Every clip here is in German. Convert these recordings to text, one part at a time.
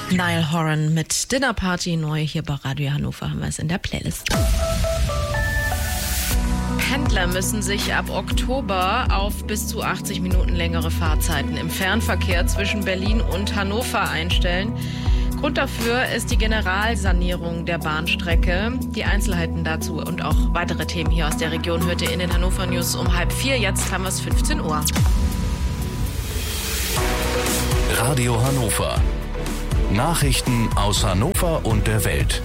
Niall Horan mit Dinner Party, neu hier bei Radio Hannover haben wir es in der Playlist. Pendler müssen sich ab Oktober auf bis zu 80 Minuten längere Fahrzeiten im Fernverkehr zwischen Berlin und Hannover einstellen. Grund dafür ist die Generalsanierung der Bahnstrecke. Die Einzelheiten dazu und auch weitere Themen hier aus der Region hört ihr in den Hannover News um 3:30. Jetzt haben wir es 15 Uhr. Radio Hannover. Nachrichten aus Hannover und der Welt.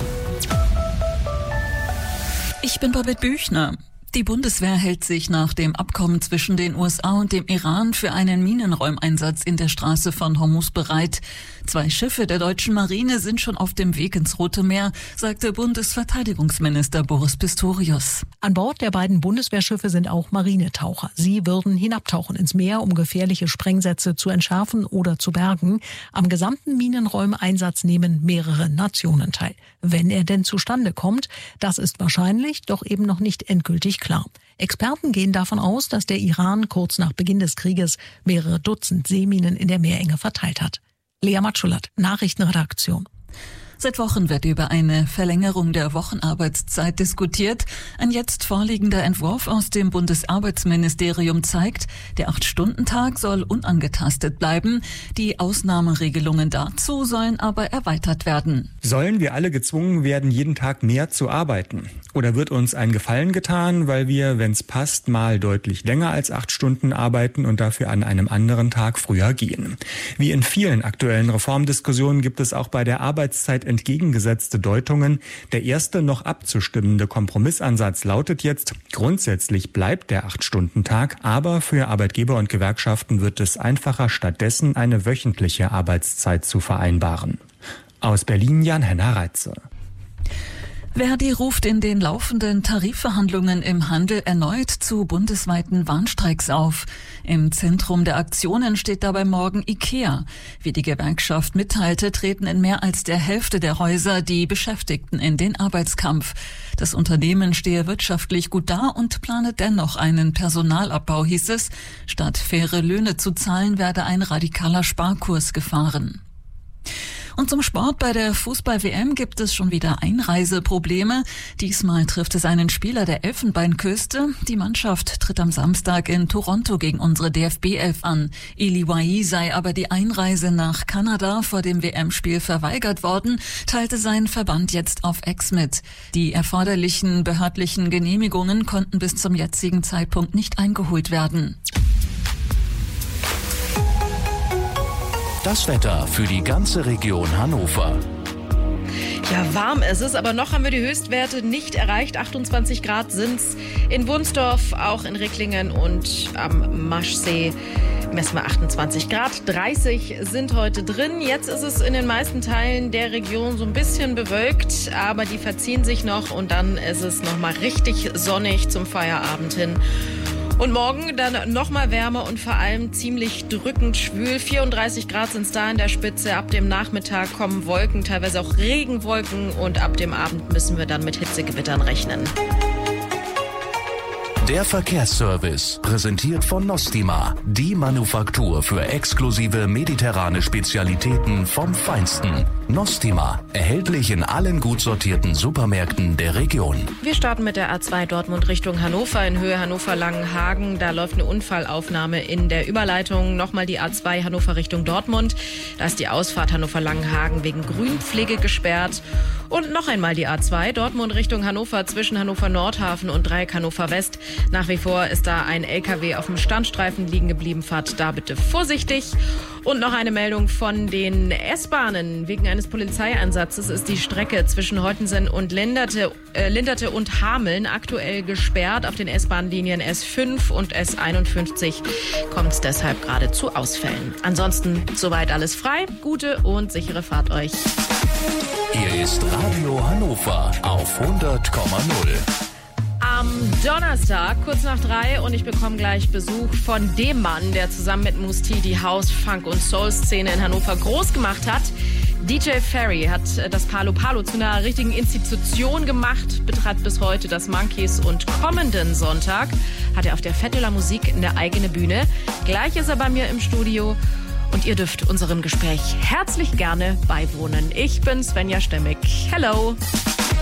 Ich bin Babette Büchner. Die Bundeswehr hält sich nach dem Abkommen zwischen den USA und dem Iran für einen Minenräumeinsatz in der Straße von Hormuz bereit. 2 Schiffe der deutschen Marine sind schon auf dem Weg ins Rote Meer, sagte Bundesverteidigungsminister Boris Pistorius. An Bord der beiden Bundeswehrschiffe sind auch Marinetaucher. Sie würden hinabtauchen ins Meer, um gefährliche Sprengsätze zu entschärfen oder zu bergen. Am gesamten Minenräumeinsatz nehmen mehrere Nationen teil. Wenn er denn zustande kommt, das ist wahrscheinlich, doch eben noch nicht endgültig klar. Experten gehen davon aus, dass der Iran kurz nach Beginn des Krieges mehrere Dutzend Seeminen in der Meerenge verteilt hat. Lea Matschulat, Nachrichtenredaktion. Seit Wochen wird über eine Verlängerung der Wochenarbeitszeit diskutiert. Ein jetzt vorliegender Entwurf aus dem Bundesarbeitsministerium zeigt, der 8-Stunden-Tag soll unangetastet bleiben. Die Ausnahmeregelungen dazu sollen aber erweitert werden. Sollen wir alle gezwungen werden, jeden Tag mehr zu arbeiten? Oder wird uns ein Gefallen getan, weil wir, wenn es passt, mal deutlich länger als 8 Stunden arbeiten und dafür an einem anderen Tag früher gehen? Wie in vielen aktuellen Reformdiskussionen gibt es auch bei der Arbeitszeit entgegengesetzte Deutungen. Der erste noch abzustimmende Kompromissansatz lautet jetzt, grundsätzlich bleibt der 8-Stunden-Tag, aber für Arbeitgeber und Gewerkschaften wird es einfacher, stattdessen eine wöchentliche Arbeitszeit zu vereinbaren. Aus Berlin Jan-Henner Reitze. Verdi ruft in den laufenden Tarifverhandlungen im Handel erneut zu bundesweiten Warnstreiks auf. Im Zentrum der Aktionen steht dabei morgen IKEA. Wie die Gewerkschaft mitteilte, treten in mehr als der Hälfte der Häuser die Beschäftigten in den Arbeitskampf. Das Unternehmen stehe wirtschaftlich gut da und plane dennoch einen Personalabbau, hieß es. Statt faire Löhne zu zahlen, werde ein radikaler Sparkurs gefahren. Und zum Sport: Bei der Fußball-WM gibt es schon wieder Einreiseprobleme. Diesmal trifft es einen Spieler der Elfenbeinküste. Die Mannschaft tritt am Samstag in Toronto gegen unsere DFB-11 an. Eli Wahi sei aber die Einreise nach Kanada vor dem WM-Spiel verweigert worden, teilte sein Verband jetzt auf X mit. Die erforderlichen behördlichen Genehmigungen konnten bis zum jetzigen Zeitpunkt nicht eingeholt werden. Das Wetter für die ganze Region Hannover. Ja, warm ist es, aber noch haben wir die Höchstwerte nicht erreicht. 28 Grad sind's in Wunsdorf, auch in Ricklingen und am Maschsee messen wir 28 Grad. 30 sind heute drin. Jetzt ist es in den meisten Teilen der Region so ein bisschen bewölkt, aber die verziehen sich noch und dann ist es noch mal richtig sonnig zum Feierabend hin. Und morgen dann noch mal wärmer und vor allem ziemlich drückend schwül. 34 Grad sind es da in der Spitze. Ab dem Nachmittag kommen Wolken, teilweise auch Regenwolken. Und ab dem Abend müssen wir dann mit Hitzegewittern rechnen. Der Verkehrsservice, präsentiert von Nostima, die Manufaktur für exklusive mediterrane Spezialitäten vom Feinsten. Nostima, erhältlich in allen gut sortierten Supermärkten der Region. Wir starten mit der A2 Dortmund Richtung Hannover in Höhe Hannover-Langenhagen. Da läuft eine Unfallaufnahme in der Überleitung. Nochmal die A2 Hannover Richtung Dortmund. Da ist die Ausfahrt Hannover-Langenhagen wegen Grünpflege gesperrt. Und noch einmal die A2 Dortmund Richtung Hannover zwischen Hannover-Nordhafen und Dreieck Hannover-West. Nach wie vor ist da ein LKW auf dem Standstreifen liegen geblieben. Fahrt da bitte vorsichtig. Und noch eine Meldung von den S-Bahnen. Wegen eines Polizeieinsatzes ist die Strecke zwischen Heutensen und Linderte und Hameln aktuell gesperrt. Auf den S-Bahn-Linien S5 und S51 kommt es deshalb gerade zu Ausfällen. Ansonsten soweit alles frei. Gute und sichere Fahrt euch. Hier ist Radio Hannover auf 100,0. Am Donnerstag, kurz nach 3, und ich bekomme gleich Besuch von dem Mann, der zusammen mit Musti die House-, Funk- und Soul-Szene in Hannover groß gemacht hat. DJ Ferry hat das Palo Palo zu einer richtigen Institution gemacht, betreibt bis heute das Monkeys und kommenden Sonntag hat er auf der Fetteler Musik eine eigene Bühne. Gleich ist er bei mir im Studio Und ihr dürft unserem Gespräch herzlich gerne beiwohnen. Ich bin Svenja Stemmig. Hello!